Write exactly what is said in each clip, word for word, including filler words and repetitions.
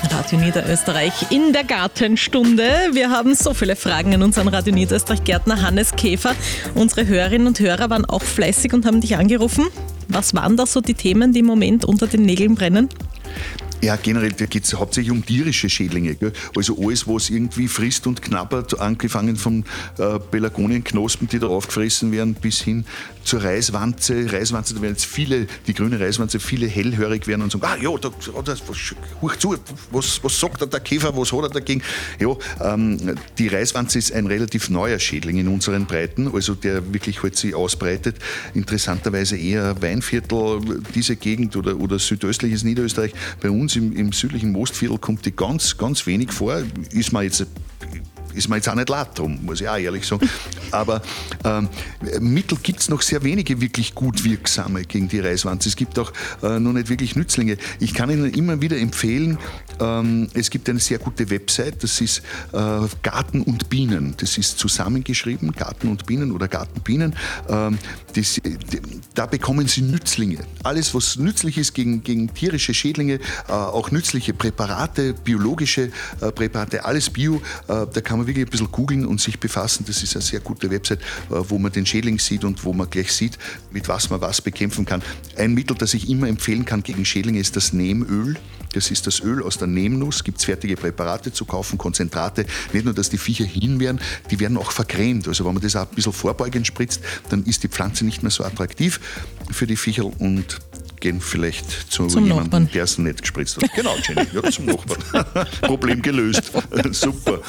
Radio Niederösterreich in der Gartenstunde. Wir haben so viele Fragen an unseren Radio Niederösterreich-Gärtner Hannes Käfer. Unsere Hörerinnen und Hörer waren auch fleißig und haben dich angerufen. Was waren da so die Themen, die im Moment unter den Nägeln brennen? Ja, generell geht es hauptsächlich um tierische Schädlinge. Gell? Also alles, was irgendwie frisst und knabbert, angefangen von äh, Pelargonienknospen, die da aufgefressen werden, bis hin zur Reiswanze. Reiswanze, da werden jetzt viele, die grüne Reiswanze, viele hellhörig werden und sagen, ah ja, da, da, huch zu, was, was sagt da der Käfer, was hat er dagegen? Ja, ähm, die Reiswanze ist ein relativ neuer Schädling in unseren Breiten, also der wirklich halt sich ausbreitet. Interessanterweise eher Weinviertel, diese Gegend oder, oder südöstliches Niederösterreich. Bei uns Im, im südlichen Mostviertel kommt die ganz, ganz wenig vor. Ist mir jetzt, ist mir jetzt auch nicht leid drum, muss ich auch ehrlich sagen. Aber ähm, Mittel gibt es noch sehr wenige wirklich gut wirksame gegen die Reiswanze. Es gibt auch äh, noch nicht wirklich Nützlinge. Ich kann Ihnen immer wieder empfehlen, ähm, es gibt eine sehr gute Website, das ist äh, Garten und Bienen. Das ist zusammengeschrieben, Garten und Bienen oder Gartenbienen. Ähm, das, die, da bekommen Sie Nützlinge. Alles, was nützlich ist gegen, gegen tierische Schädlinge, äh, auch nützliche Präparate, biologische äh, Präparate, alles Bio. Äh, da kann man wirklich ein bisschen googeln und sich befassen. Das ist eine sehr gute Website, wo man den Schädling sieht und wo man gleich sieht, mit was man was bekämpfen kann. Ein Mittel, das ich immer empfehlen kann gegen Schädlinge, ist das Neemöl. Das ist das Öl aus der Neemnuss. Gibt es fertige Präparate zu kaufen, Konzentrate. Nicht nur, dass die Viecher hin werden, die werden auch vergrämt. Also wenn man das auch ein bisschen vorbeugend spritzt, dann ist die Pflanze nicht mehr so attraktiv für die Viecher und gehen vielleicht zu zum jemandem, Nachbarn. der es nicht gespritzt hat. Genau, Jenny, ja, zum Nachbarn. Problem gelöst. Super.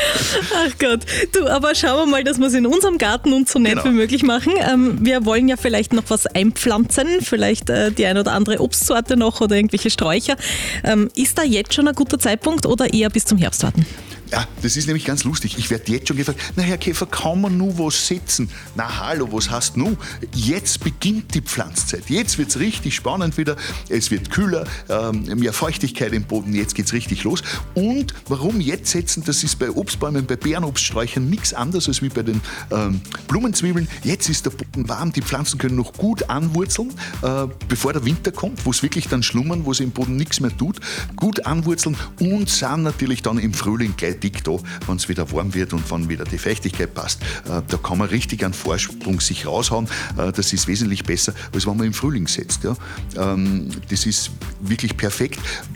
Ach Gott. Du, aber schauen wir mal, dass wir es in unserem Garten uns so nett Genau. wie möglich machen. Ähm, wir wollen ja vielleicht noch was einpflanzen, vielleicht äh, die ein oder andere Obstsorte noch oder irgendwelche Sträucher. Ähm, ist da jetzt schon ein guter Zeitpunkt oder eher bis zum Herbst warten? Ja, das ist nämlich ganz lustig. Ich werde jetzt schon gefragt, na Herr Käfer, kann man nur was setzen? Na hallo, was hast du? Jetzt beginnt die Pflanzzeit. Jetzt wird es richtig spannend wieder. Es wird kühler, ähm, mehr Feuchtigkeit im Boden. Jetzt geht es richtig los. Und warum jetzt setzen? Das ist bei Obstbäumen, bei Beerenobststräuchern nichts anderes als wie bei den ähm, Blumenzwiebeln. Jetzt ist der Boden warm. Die Pflanzen können noch gut anwurzeln, äh, bevor der Winter kommt, wo es wirklich dann schlummern, wo es im Boden nichts mehr tut. Gut anwurzeln und sind natürlich dann im Frühling gleich dick da, wenn es wieder warm wird und wenn wieder die Feuchtigkeit passt. Äh, da kann man richtig einen Vorsprung sich raushauen. Äh, das ist wesentlich besser, als wenn man im Frühling setzt. Ja? Ähm, das ist wirklich perfekt.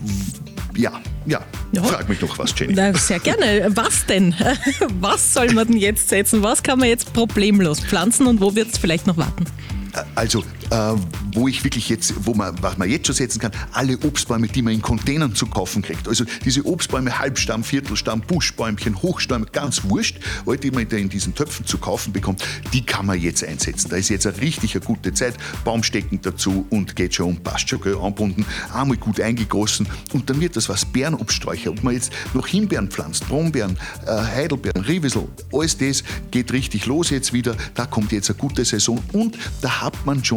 Ja, ja, Ja. Frag mich noch was, Jenny. Na, sehr gerne. Was denn? Was soll man denn jetzt setzen? Was kann man jetzt problemlos pflanzen und wo wird es vielleicht noch warten? Also, äh, wo ich wirklich jetzt, wo man, was man jetzt schon setzen kann, alle Obstbäume, die man in Containern zu kaufen kriegt. Also diese Obstbäume, Halbstamm, Viertelstamm, Buschbäumchen, Hochstämme, ganz wurscht, all die man in diesen Töpfen zu kaufen bekommt, die kann man jetzt einsetzen. Da ist jetzt eine richtig eine gute Zeit. Baumstecken dazu und geht schon um, passt schon, gell, anbunden, einmal gut eingegossen und dann wird das was. Beerenobststräucher, ob man jetzt noch Himbeeren pflanzt, Brombeeren, äh, Heidelbeeren, Riewissel, alles das geht richtig los jetzt wieder. Da kommt jetzt eine gute Saison und da hat man schon